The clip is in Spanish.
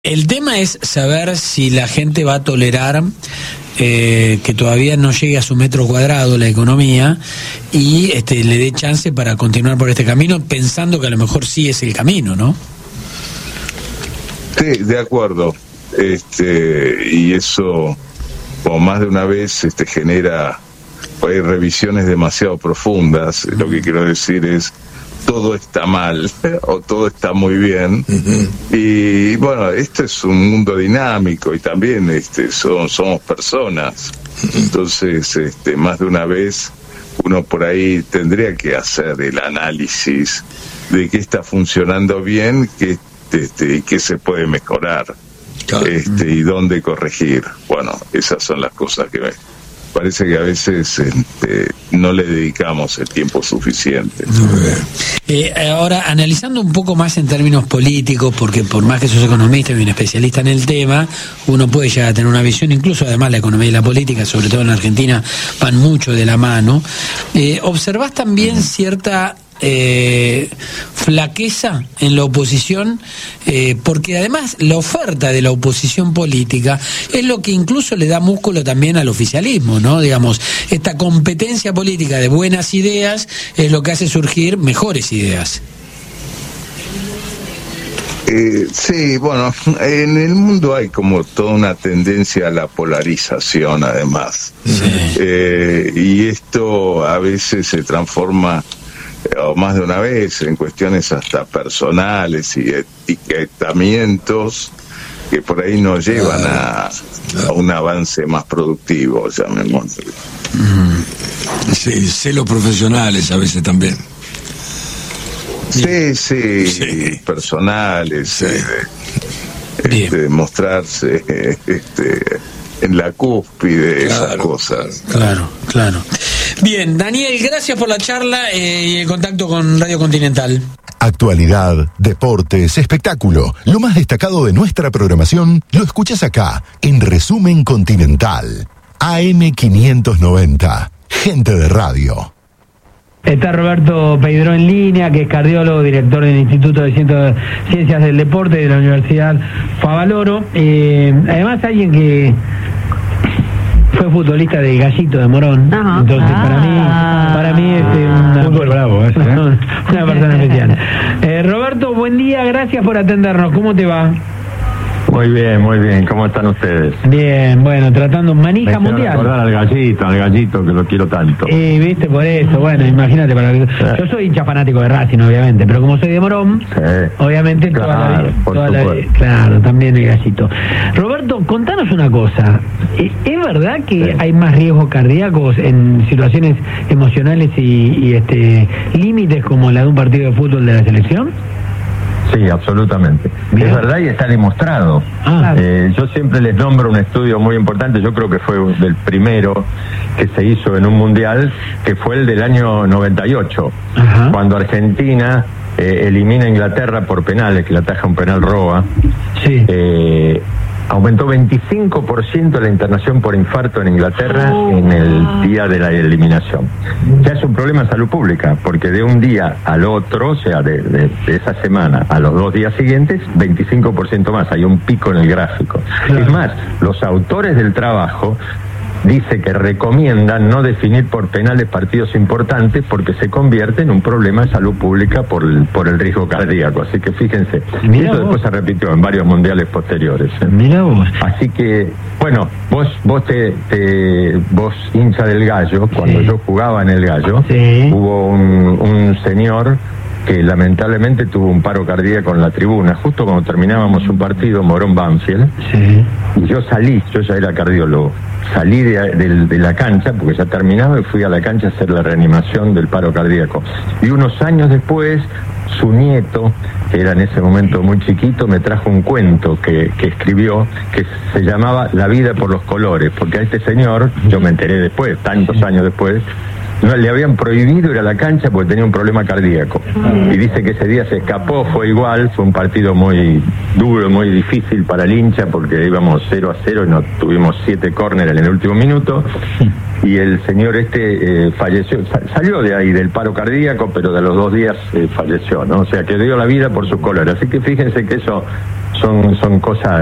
El tema es saber si la gente va a tolerar que todavía no llegue a su metro cuadrado la economía y le dé chance para continuar por este camino, pensando que a lo mejor sí es el camino, ¿no? Sí, de acuerdo. Y eso, como más de una vez, genera revisiones demasiado profundas. Lo que quiero decir es, todo está mal o todo está muy bien. Y bueno, este es un mundo dinámico y también somos personas. Entonces, más de una vez uno por ahí tendría que hacer el análisis de qué está funcionando bien, y qué se puede mejorar, claro. Y dónde corregir. Bueno, esas son las cosas que parece que a veces no le dedicamos el tiempo suficiente. Ahora, analizando un poco más en términos políticos, porque por más que sos economista y un especialista en el tema, uno puede llegar a tener una visión, incluso además la economía y la política, sobre todo en la Argentina, van mucho de la mano. ¿Observás también cierta flaqueza en la oposición? Porque además la oferta de la oposición política es lo que incluso le da músculo también al oficialismo, ¿no? Digamos, esta competencia política de buenas ideas es lo que hace surgir mejores ideas. Sí, bueno, en el mundo hay como toda una tendencia a la polarización, además. Sí. Y esto a veces se transforma, o más de una vez, en cuestiones hasta personales y etiquetamientos que por ahí nos llevan a un avance más productivo, llamémoslo. Sí, celos profesionales a veces también. Sí, personales, sí. Mostrarse en la cúspide, claro, esas cosas. Claro. Bien, Daniel, gracias por la charla y el contacto con Radio Continental. Actualidad, deportes, espectáculo. Lo más destacado de nuestra programación lo escuchas acá, en Resumen Continental. AM590. Gente de radio. Está Roberto Peidró en línea, que es cardiólogo, director del Instituto de Ciencias del Deporte de la Universidad Favaloro. Además, alguien que fue futbolista de Gallito de Morón. Ajá. Entonces, para mí es una persona especial. Roberto, buen día, gracias por atendernos. ¿Cómo te va? Muy bien. ¿Cómo están ustedes? Bien, bueno, tratando manija mundial. Recordar al gallito que lo quiero tanto. Viste, por eso, bueno, imagínate, yo soy hincha fanático de Racing, obviamente, pero como soy de Morón, obviamente toda la vida, claro, también el gallito. Roberto, contanos una cosa, ¿es verdad que hay más riesgos cardíacos en situaciones emocionales y límites como la de un partido de fútbol de la selección? Sí, absolutamente. Bien. Es verdad y está demostrado. Yo siempre les nombro un estudio muy importante, yo creo que fue del primero que se hizo en un mundial, que fue el del año 98, cuando Argentina elimina a Inglaterra por penales, que le ataja un penal Roa. Sí. Aumentó 25% la internación por infarto en Inglaterra en el día de la eliminación. Ya es un problema de salud pública, porque de un día al otro, o sea, de esa semana a los 2 días siguientes, 25% más. Hay un pico en el gráfico. Claro. Es más, los autores del trabajo dice que recomiendan no definir por penales partidos importantes porque se convierte en un problema de salud pública por el riesgo cardíaco. Así que fíjense, eso después se repitió en varios mundiales posteriores. Mirá vos. Así que, bueno, vos hincha del Gallo, cuando yo jugaba en el Gallo, hubo un señor que lamentablemente tuvo un paro cardíaco en la tribuna, justo cuando terminábamos un partido, Morón-Banfield, y yo ya era cardiólogo, salí de la cancha, porque ya terminaba, y fui a la cancha a hacer la reanimación del paro cardíaco. Y unos años después, su nieto, que era en ese momento muy chiquito, me trajo un cuento que escribió, que se llamaba La vida por los colores, porque a este señor, yo me enteré después, tantos años después, no, le habían prohibido ir a la cancha porque tenía un problema cardíaco. Y dice que ese día se escapó, fue igual, fue un partido muy duro, muy difícil para el hincha porque íbamos 0-0 y nos tuvimos 7 córneres en el último minuto. Y el señor falleció, salió de ahí del paro cardíaco, pero de los 2 días falleció, ¿no? O sea, que dio la vida por sus colores. Así que fíjense que eso son cosas